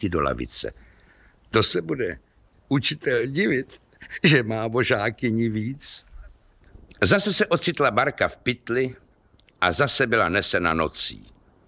pity do lavice. To se bude učitel divit, že má vožákyni víc. Zase se ocitla Barka v pytli a zase byla nesena nocí.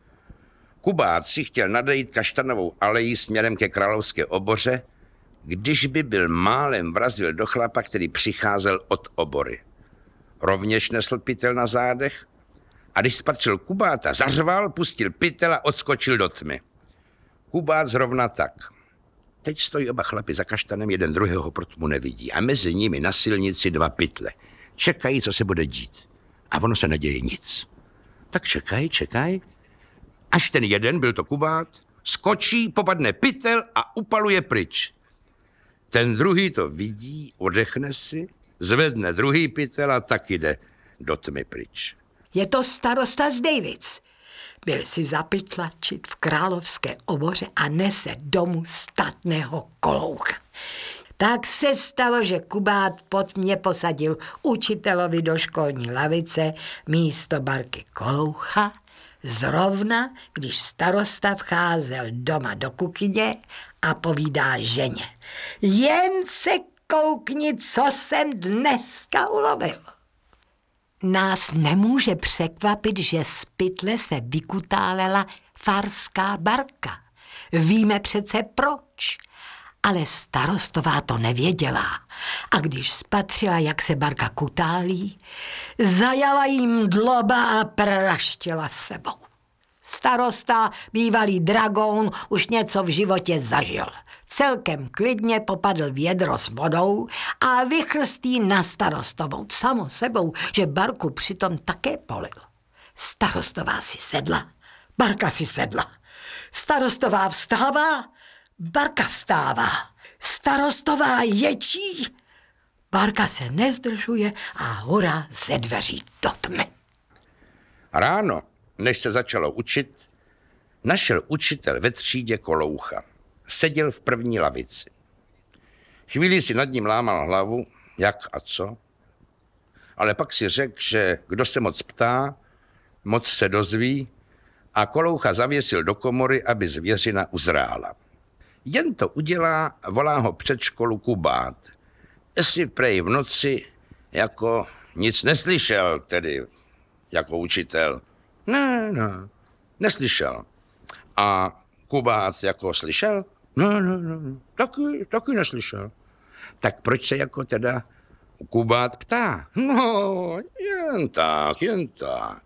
Kubát si chtěl nadejít Kaštanovou alejí směrem ke Královské oboře, když by byl málem vrazil do chlapa, který přicházel od obory. Rovněž nesl pytel na zádech a když spatřil Kubáta, zařval, pustil pytel a odskočil do tmy. Kubát zrovna tak. Teď stojí oba chlapi za Kaštanem, jeden druhého pro tmu nevidí a mezi nimi na silnici dva pytle. Čekají, co se bude dít. A ono se neděje nic. Tak čekají. Až ten jeden, byl to Kubát, skočí, popadne pytel a upaluje pryč. Ten druhý to vidí, odechne si, zvedne druhý pytel a tak jde do tmy pryč. Je to starosta z Davids. Byl si zapytlačit v Královské oboře a nese domů statného koloucha. Tak se stalo, že Kubát pod mě posadil učitelovi do školní lavice místo Barky koloucha, zrovna, když starosta vcházel doma do kuchyně a povídá ženě. Jen se koukni, co jsem dneska ulovil. Nás nemůže překvapit, že z pytle se vykutálela farská Barka. Víme přece proč. Ale starostová to nevěděla. A když spatřila, jak se Barka kutálí, zajala jim dloba a praštila sebou. Starosta, bývalý dragoun, už něco v životě zažil. Celkem klidně popadl vědro s vodou a vychrstí na starostovou. Samo sebou, že Barku přitom také polil. Starostová si sedla, Barka si sedla. Starostová vstává, Barka vstává. Starostová ječí, Barka se nezdržuje a hurá ze dveří do tmy. Ráno, než se začalo učit, našel učitel ve třídě koloucha. Seděl v první lavici. Chvíli si nad ním lámal hlavu, jak a co, ale pak si řekl, že kdo se moc ptá, moc se dozví a koloucha zavěsil do komory, aby zvěřina uzrála. Jen to udělá, volá ho před školu Kubát. Jestli prej v noci jako nic neslyšel, tedy jako učitel. Ne, neslyšel. A Kubát jako slyšel? Ne, taky neslyšel. Tak proč se jako teda Kubát ptá? No, jen tak.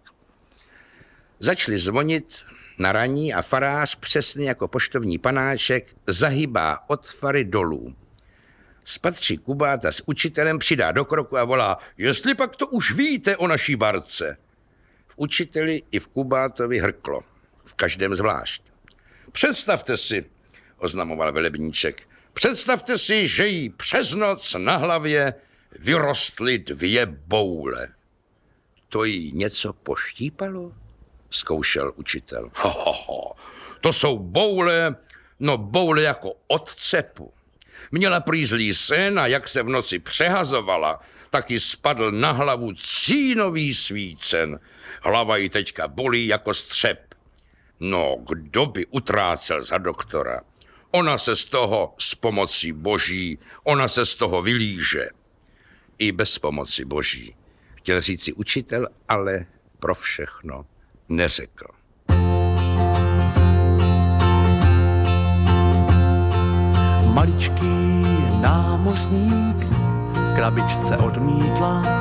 Začali zvonit na raní a farář, přesně jako poštovní panáček, zahybá od fary dolů. Spatří Kubáta s učitelem, přidá do kroku a volá, jestli pak to už víte o naší Barce. V učiteli i v Kubátovi hrklo, v každém zvlášť. Představte si, oznamoval velebníček, představte si, že jí přes noc na hlavě vyrostly 2 boule. To jí něco poštípalo? Zkoušel učitel. To jsou boule, no boule jako od cepu. Měla prý zlý sen a jak se v noci přehazovala, tak jí spadl na hlavu cínový svícen. Hlava jí teďka bolí jako střep. No, kdo by utrácel za doktora? Ona se z toho s pomocí boží, ona se z toho vylíže. I bez pomoci boží. Chtěl říci učitel, ale pro všechno neřekl. Maličký námořník krabičce odmítla